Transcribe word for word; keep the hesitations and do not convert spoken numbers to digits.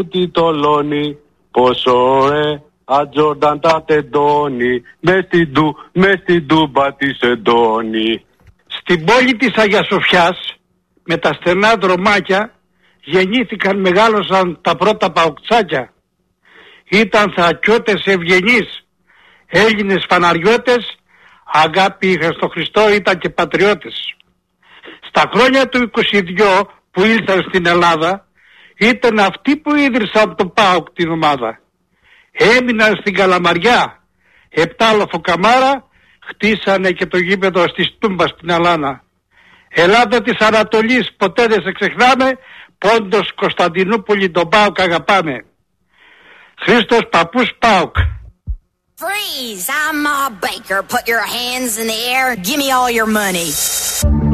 Τι τολώνει, πόσο ρε, ατζόρνταν τα τεντώνει, μες στην του, μες στην τούμπα της εντώνει. Στην πόλη της Αγίας Σοφιάς, με τα στενά δρομάκια, γεννήθηκαν, μεγάλωσαν τα πρώτα παοκτσάκια. Ήταν θακιώτες ευγενείς, Έλληνες φαναριώτες, αγάπη είχαν στο Χριστό, ήταν και πατριώτες. Στα χρόνια του είκοσι δύο που ήλθαν στην Ελλάδα, ήταν αυτοί που ίδρυσαν το ΠΑΟΚ την ομάδα. Έμειναν στην Καλαμαριά, επτά λοφοκαμάρα, χτίσανε και το γήπεδο στη Στούμπα στην Αλάνα. Ελλάδα της Ανατολής, ποτέ δεν σε ξεχνάμε, Πόντος Κωνσταντινούπολη, τον ΠΑΟΚ αγαπάμε. Χρήστος Παππούς ΠΑΟΚ. Freeze! I'm Ma Baker. Put your hands in the air. Give me all your money.